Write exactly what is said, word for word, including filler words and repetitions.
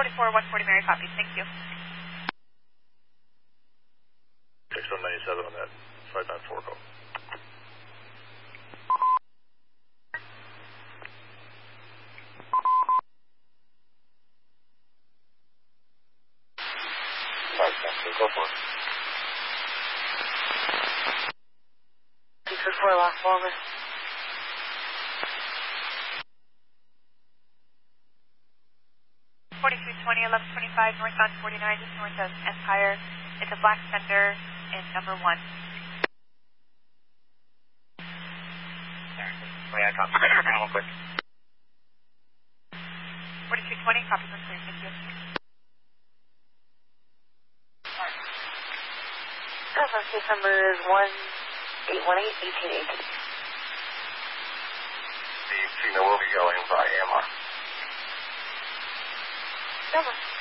forty-four, one forty Mary, copy. Thank you. six one nine seven on that five nine four call. five nine four, go for it. six four, Las Palmas. forty-three twenty, eleven twenty-five, northbound forty-nine, just north of Empire. It's a black Fender in number one. Sorry, I copy. Real quick. forty-three twenty, copy for clear. Thank you. Telephone case number is one eight one eight, eighteen eighteen. The signal will be going by A M R. Number.